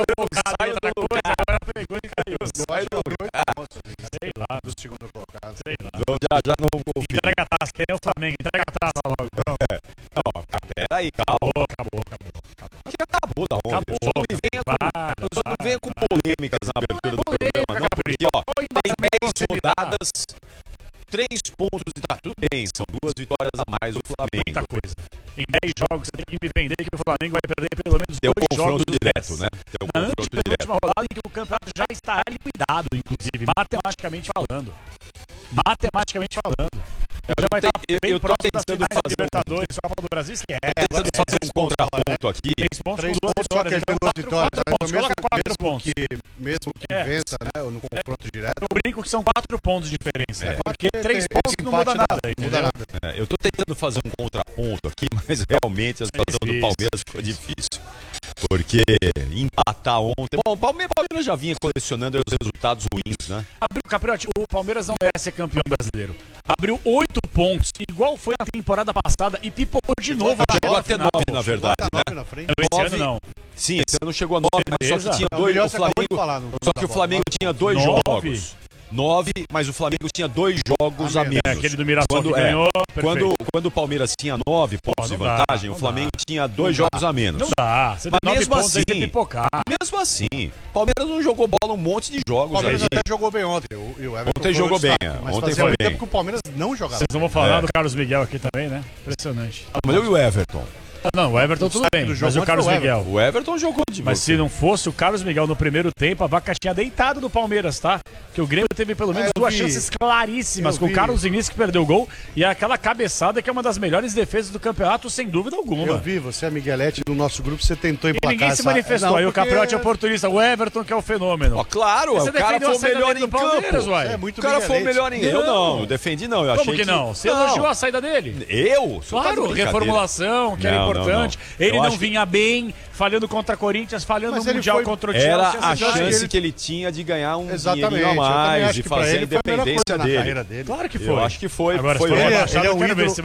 Saiu do lugar. Agora pegou e caiu. Sai do lugar. Sei lá. Do segundo colocado. Sei lá. Já não confio. Entrega a taça, que nem o Flamengo. Entrega a taça logo. Não, peraí, calma. Acabou. Acho que acabou da onda. Acabou. Só não venha com polêmicas na abertura do programa, não. Porque, ó, tem 10 rodadas, 3 pontos de... Tá, tudo bem, são 2 vitórias a mais o Flamengo. Muita coisa. Em 10 jogos, você tem que me vender que o Flamengo vai perder pelo menos 2 jogos. Deu confronto direto, né? Deu confronto direto. Última rodada em que o campeonato já estará liquidado, inclusive, matematicamente falando. Já vai estar bem próximo das finais da Libertadores, Copa do Brasil, esquece. Tentando fazer um contraponto aqui. 3 pontos, 3 com 2 pontos, só que ele tem 2 vitórias. Coloca 4 pontos. Mesmo que vença, né, no confronto direto. Eu brinco que são 4 pontos de diferença. Porque 3 pontos não muda nada. Eu tô tentando fazer um contraponto aqui, mas realmente a situação do Palmeiras ficou difícil. Porque empatar ontem... Bom, o Palmeiras já vinha colecionando os resultados ruins, né? Capriotti, o Palmeiras não merece ser campeão brasileiro. Abriu 8 pontos, igual foi na temporada passada, e pipocou de novo. Chegou até 9, na verdade, né? Esse ano não. Sim, esse ano chegou a 9, mas só que tinha 2... Só que o Flamengo tinha 2 jogos. 9, mas o Flamengo tinha 2 jogos a menos. Aquele do Mirassol que ganhou. Quando o Palmeiras tinha 9 pontos de vantagem, o Flamengo tinha 2 jogos a menos. Não dá. Você mas tem 9 mesmo pontos, assim, tem que pipocar. Mesmo assim, o Palmeiras não jogou bola um monte de jogos. O Palmeiras até jogou bem ontem. O ontem jogou bem. Mas Ontem fazia foi muito bem. tempo que o Palmeiras não jogava. Vocês não vão falar do Carlos Miguel aqui também, né? Impressionante. Mas eu e o Everton? Não, o Everton tudo bem, mas o Carlos Miguel. O Everton jogou de Mas se não fosse o Carlos Miguel no primeiro tempo, a vaca tinha deitado do Palmeiras, tá? Que o Grêmio teve pelo menos 2 chances claríssimas com o Carlos Diniz que perdeu o gol e aquela cabeçada que é uma das melhores defesas do campeonato, sem dúvida alguma. Eu vi, você é Miguelete no nosso grupo, você tentou emplacar. E ninguém se manifestou, aí o Capriotti é oportunista, o Everton que é o fenômeno. Ó, claro, o cara foi o melhor em campo. Uai. O cara foi o melhor em campo. Eu não defendi não, eu achei Como que não? Você elogiou a saída dele? Eu? Claro, reformulação, que era importante. Ele não vinha bem, falhando contra Corinthians, falhando no Mundial contra o Chelsea. Era a chance que ele tinha de ganhar um dinheirinho a mais, de fazer a independência dele. Claro que foi. Eu acho que foi. Agora, foi ele é um ídolo.